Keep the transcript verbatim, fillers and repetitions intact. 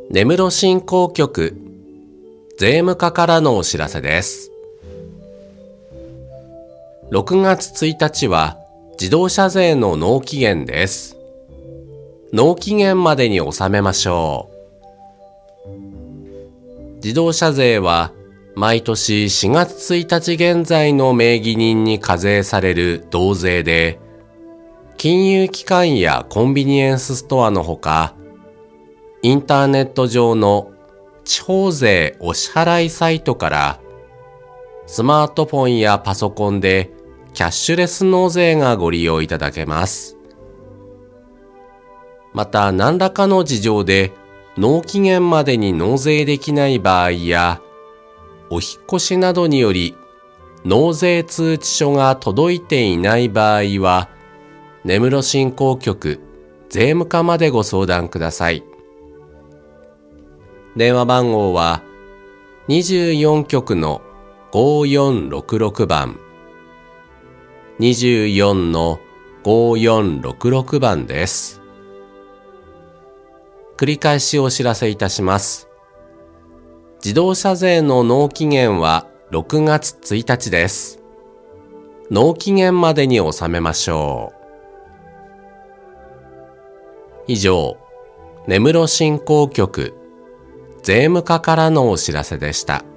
根室振興局税務課からのお知らせです。ろくがつついたちは自動車税の納期限です。納期限までに納めましょう。自動車税は毎年しがつついたち現在の名義人に課税される同税で、金融機関やコンビニエンスストアのほか、インターネット上の地方税お支払いサイトからスマートフォンやパソコンでキャッシュレス納税がご利用いただけます。また何らかの事情で納期限までに納税できない場合やお引っ越しなどにより納税通知書が届いていない場合は根室振興局税務課までご相談ください。電話番号はにじゅうよんきょくのごよんろくろくばん、にじゅうよんのごよんろくろくばんです。繰り返しお知らせいたします。自動車税の納期限はろくがつついたちです。納期限までに納めましょう。以上、根室振興局税務課からのお知らせでした。